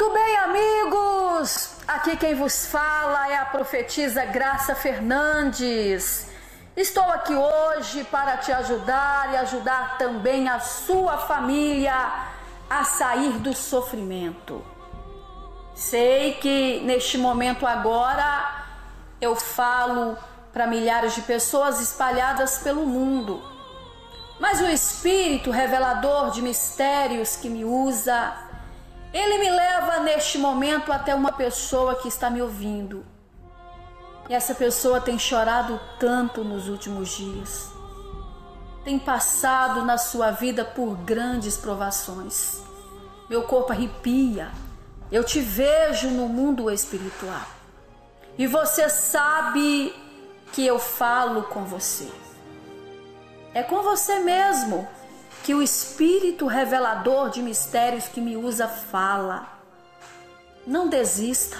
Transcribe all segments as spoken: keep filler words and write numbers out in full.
Muito bem, amigos, aqui quem vos fala é a profetisa Graça Fernandes. Estou aqui hoje para te ajudar e ajudar também a sua família a sair do sofrimento. Sei que neste momento agora eu falo para milhares de pessoas espalhadas pelo mundo, mas o Espírito revelador de mistérios que me usa, ele me leva neste momento até uma pessoa que está me ouvindo. E essa pessoa tem chorado tanto nos últimos dias. Tem passado na sua vida por grandes provações. Meu corpo arrepia. Eu te vejo no mundo espiritual. E você sabe que eu falo com você. É com você mesmo que o Espírito revelador de mistérios que me usa fala. Não desista.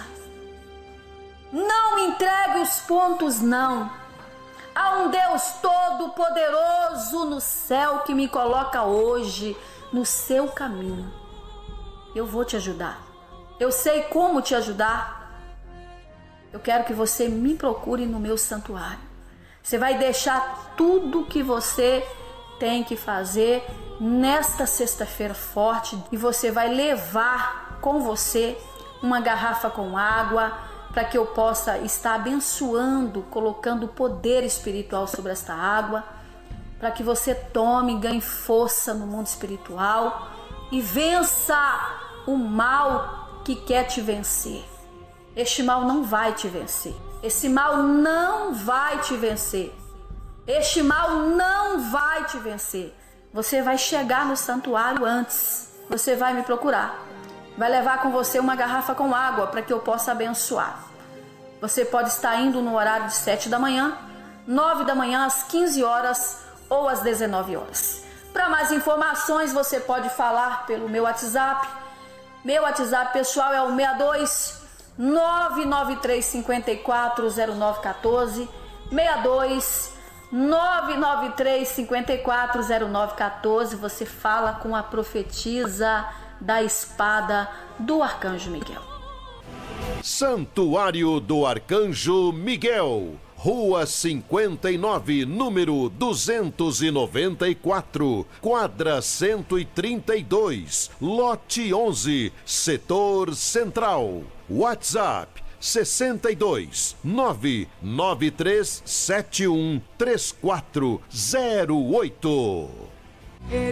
Não entregue os pontos, não. Há um Deus todo-poderoso no céu que me coloca hoje no seu caminho. Eu vou te ajudar. Eu sei como te ajudar. Eu quero que você me procure no meu santuário. Você vai deixar tudo que você tem que fazer nesta sexta-feira forte e você vai levar com você uma garrafa com água para que eu possa estar abençoando, colocando poder espiritual sobre esta água, para que você tome e ganhe força no mundo espiritual e vença o mal que quer te vencer. Este mal não vai te vencer. Esse mal não vai te vencer. Este mal não vai te vencer. Você vai chegar no santuário antes. Você vai me procurar. Vai levar com você uma garrafa com água para que eu possa abençoar. Você pode estar indo no horário de sete da manhã, nove da manhã, às quinze horas ou às dezenove horas. Para mais informações, você pode falar pelo meu WhatsApp. Meu WhatsApp pessoal é o seis dois nove nove três cinco quatro zero nove um quatro, seis dois nove nove três cinco quatro zero nove um quatro. Você fala com a profetisa da espada do Arcanjo Miguel. Santuário do Arcanjo Miguel, Rua cinquenta e nove, número duzentos e noventa e quatro, quadra cento e trinta e dois, lote onze, setor central. WhatsApp sessenta e dois nove nove três sete um três quatro zero oito.